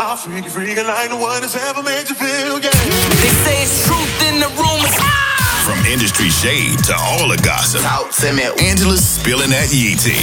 I'll freak like the one that's ever made you feel, yeah. They say it's truth in the rumors. From industry shade to all the gossip, Talk to me. Angela's spilling that yee tea.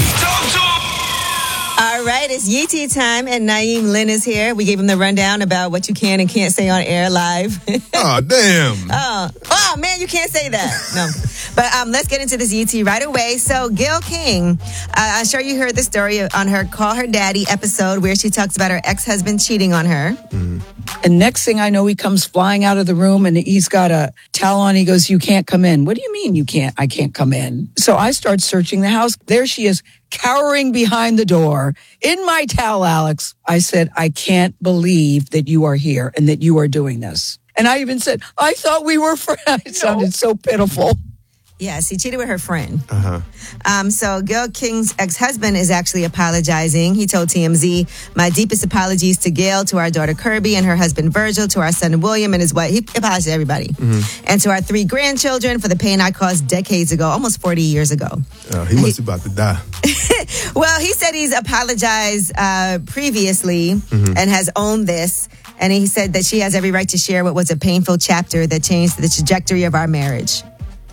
All right, it's Yee Tea time, and Naeem Lynn is here. We gave him the rundown about what you can and can't say on air live. Oh, damn. Oh, man, you can't say that. No. But let's get into this Yee Tea right away. So, Gayle King, I'm sure you heard the story on her Call Her Daddy episode where she talks about her ex-husband cheating on her. Mm-hmm. And next thing I know, he comes flying out of the room and he's got a towel on. He goes, "You can't come in." "What do you mean you can't? I can't come in." So I start searching the house. There she is, cowering behind the door in my towel, Alex. I said, "I can't believe that you are here and that you are doing this." And I even said, "I thought we were friends." It sounded so pitiful. Yes, he cheated with her friend. So Gayle King's ex-husband is actually apologizing. He told TMZ, "My deepest apologies to Gayle, to our daughter Kirby and her husband Virgil, to our son William and his wife." He apologized to everybody. "And to our 3 grandchildren for the pain I caused decades ago, almost 40 years ago." He must be about to die. Well, he said he's apologized previously and has owned this. And he said that she has every right to share what was a painful chapter that changed the trajectory of our marriage.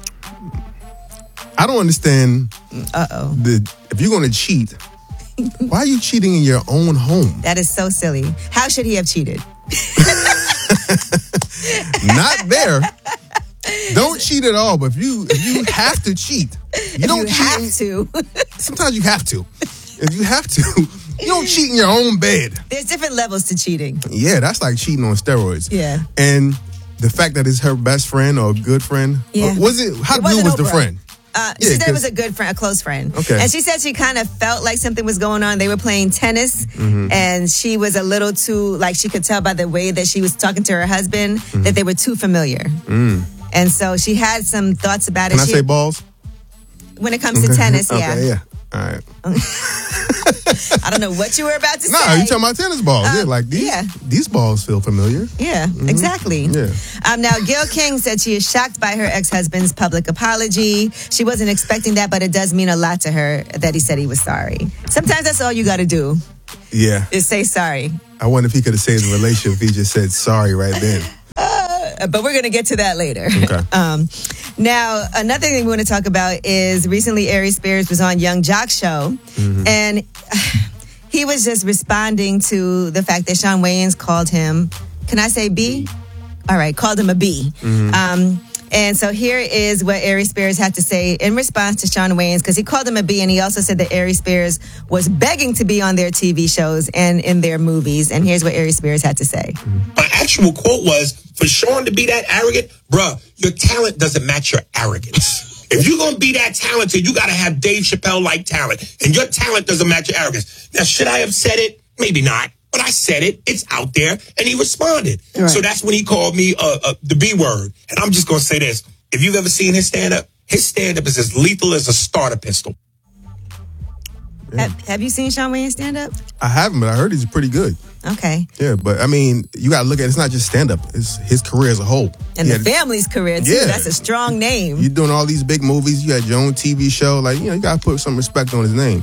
I don't understand. If you're going to cheat, why are you cheating in your own home? That is so silly. How should he have cheated? Not there. Don't cheat at all. But if you have to cheat, you don't cheat. Have to. Sometimes you have to. If you have to, you don't cheat in your own bed. There's different levels to cheating. Yeah, that's like cheating on steroids. Yeah. And the fact that it's her best friend or a good friend. Yeah. Was it? How good was the friend? She said it was a good friend, a close friend. Okay. And she said she kind of felt like something was going on. They were playing tennis, and she was a little too, like she could tell by the way that she was talking to her husband that they were too familiar. And so she had some thoughts about it. Can I say balls? When it comes to tennis, yeah. Okay, yeah. All right. I don't know what you were about to say. No, you talking about tennis balls. Like these balls feel familiar. Yeah, exactly. Yeah. Now, Gayle King said she is shocked by her ex-husband's public apology. She wasn't expecting that, but it does mean a lot to her that he said he was sorry. Sometimes that's all you got to do. Yeah. Is say sorry. I wonder if he could have saved the relationship if he just said sorry right then. But we're going to get to that later. Okay. Now, another thing we want to talk about is recently Aries Spears was on Young Jock's show, and he was just responding to the fact that Shawn Wayans called him, can I say B? All right, called him a B. And so here is what Aries Spears had to say in response to Shawn Wayans, because he called him a B, and he also said that Aries Spears was begging to be on their TV shows and in their movies. And here's what Aries Spears had to say. My actual quote was, for Shawn to be that arrogant, bruh, your talent doesn't match your arrogance. If you're going to be that talented, you got to have Dave Chappelle-like talent. And your talent doesn't match your arrogance. Now, should I have said it? Maybe not. But I said it. It's out there. And he responded. Right. So that's when he called me the B word. And I'm just going to say this. If you've ever seen his stand-up is as lethal as a starter pistol. Yeah. Have you seen Shawn Wayans stand up? I haven't, but I heard he's pretty good. Okay. Yeah, but I mean, you got to look at it's not just stand up, it's his career as a whole. And the family's career too. Yeah. That's a strong name. You're doing all these big movies, you had your own TV show, like, you got to put some respect on his name.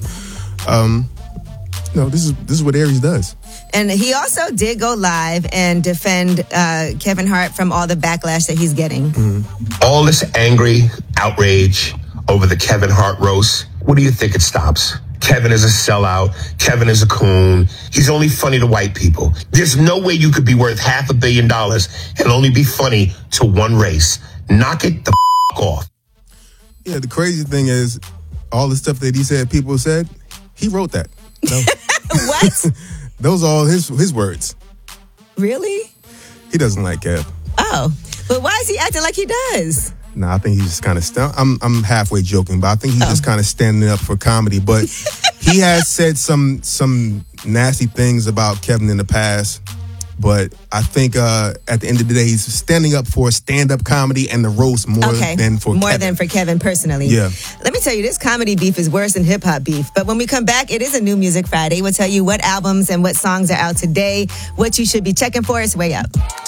This is what Aries does. And he also did go live and defend Kevin Hart from all the backlash that he's getting. All this angry outrage over the Kevin Hart roast, what do you think it stops? Kevin is a sellout. Kevin is a coon. He's only funny to white people. There's no way you could be worth $500 million and only be funny to one race. Knock it the off. Yeah, the crazy thing is, all the stuff that he said, people said, he wrote that. No. What? Those are all his words. Really? He doesn't like Kev. Oh, but why is he acting like he does? Nah, I think he's just kind of I'm halfway joking, but I think he's just kind of standing up for comedy. But he has said some nasty things about Kevin in the past. But I think at the end of the day, he's standing up for stand-up comedy and the roast more than for Kevin personally. Yeah. Let me tell you, this comedy beef is worse than hip-hop beef. But when we come back, it is a New Music Friday. We'll tell you what albums and what songs are out today, what you should be checking for. It's Way Up.